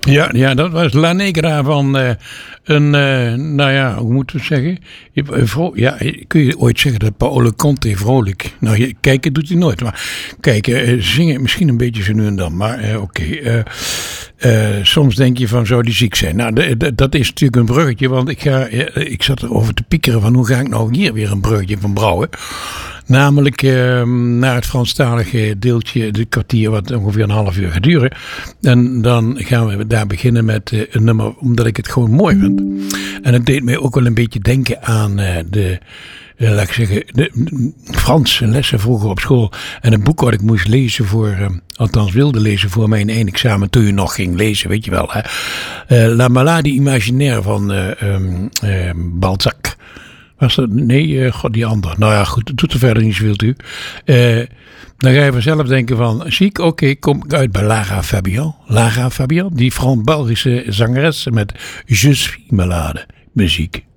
Ja, dat was La Negra van nou ja, hoe moeten we het zeggen? Ja, kun je ooit zeggen dat Paolo Conte vrolijk... Nou, kijken doet hij nooit. Maar kijken, zingen misschien een beetje zo nu en dan. Maar oké. Soms denk je van, zou die ziek zijn? Nou, dat is natuurlijk een bruggetje. Want ik zat erover te piekeren van, hoe ga ik nou hier weer een bruggetje van brouwen? Namelijk naar het Franstalige deeltje, dit kwartier, wat ongeveer een half uur gaat duren. En dan gaan we daar beginnen met een nummer, omdat ik het gewoon mooi vind. En het deed mij ook wel een beetje denken aan laat ik zeggen, de Franse lessen vroeger op school. En een boek wat ik moest lezen althans wilde lezen voor mijn eindexamen, toen je nog ging lezen, weet je wel. Hè? La Maladie Imaginaire van Balzac. Was dat? Nee, die andere. Nou ja, goed, het doet er verder niet zoveel toe. Dan ga je vanzelf denken van, ziek, oké, kom ik uit bij Lara Fabian. Lara Fabian, die Frans-Belgische zangeres met Je suis malade, muziek.